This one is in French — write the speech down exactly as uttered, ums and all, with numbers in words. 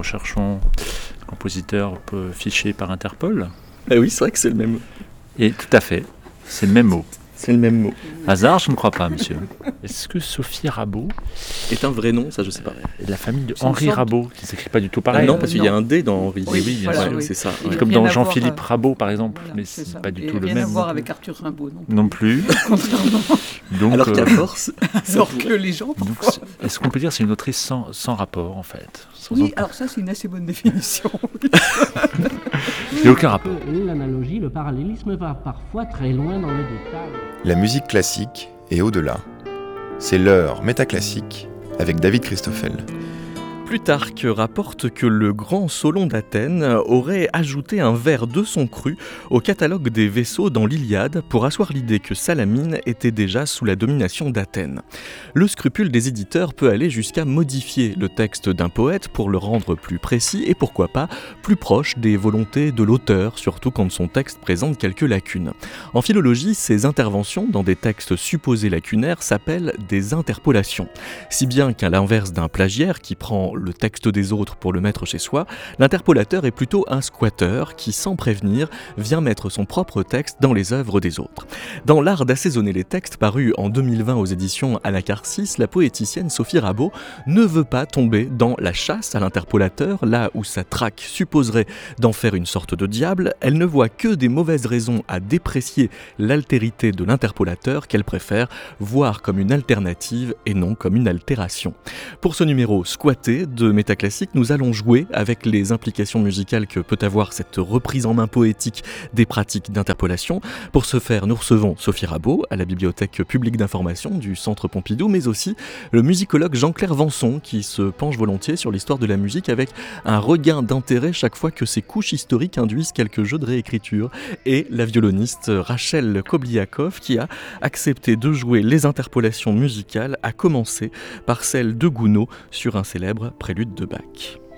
recherchons un compositeur fiché par Interpol. Ah oui, c'est vrai que c'est le même mot. Et tout à fait, c'est le même mot. C'est le même mot. Hasard, je ne crois pas, monsieur. Est-ce que Sophie Rabault est un vrai nom? Ça, je sais pas. Et de la famille de Henri sorte... Rabault, qui ne s'écrit pas du tout pareil. Ah non, parce qu'il y a un D dans Henri. Oui, oui, bien voilà, sûr. Oui. C'est ça. Ouais. Comme dans Jean-Philippe voir, Rabault, par exemple, voilà, mais c'est, c'est pas du tout le même. Rien à voir avec Arthur Rimbaud, non, non plus. Contrairement. Donc, alors qu'à force, alors que les gens. Donc, est-ce qu'on peut dire que c'est une autrice sans, sans rapport, en fait? Sans oui, autre... alors ça, c'est une assez bonne définition. Il n'y a aucun rapport. L'analogie, le parallélisme va parfois très loin dans le détail. La musique classique et au-delà. C'est l'heure métaclassique avec David Christoffel. Plutarque rapporte que le grand Solon d'Athènes aurait ajouté un vers de son cru au catalogue des vaisseaux dans l'Iliade pour asseoir l'idée que Salamine était déjà sous la domination d'Athènes. Le scrupule des éditeurs peut aller jusqu'à modifier le texte d'un poète pour le rendre plus précis et pourquoi pas plus proche des volontés de l'auteur, surtout quand son texte présente quelques lacunes. En philologie, ces interventions dans des textes supposés lacunaires s'appellent des interpolations. Si bien qu'à l'inverse d'un plagiaire qui prend le texte des autres pour le mettre chez soi, l'interpolateur est plutôt un squatteur qui, sans prévenir, vient mettre son propre texte dans les œuvres des autres. Dans L'art d'assaisonner les textes, paru en deux mille vingt aux éditions Anacarsis, la poéticienne Sophie Rabault ne veut pas tomber dans la chasse à l'interpolateur, là où sa traque supposerait d'en faire une sorte de diable. Elle ne voit que des mauvaises raisons à déprécier l'altérité de l'interpolateur qu'elle préfère voir comme une alternative et non comme une altération. Pour ce numéro squatté de Métaclassique, nous allons jouer avec les implications musicales que peut avoir cette reprise en main poétique des pratiques d'interpolation. Pour ce faire, nous recevons Sophie Rabault à la Bibliothèque publique d'information du Centre Pompidou, mais aussi le musicologue Jean-Claire Vanson qui se penche volontiers sur l'histoire de la musique avec un regain d'intérêt chaque fois que ces couches historiques induisent quelques jeux de réécriture, et la violoniste Rachel Kobliakov qui a accepté de jouer les interpolations musicales, à commencer par celle de Gounod sur un célèbre prélude de Bach.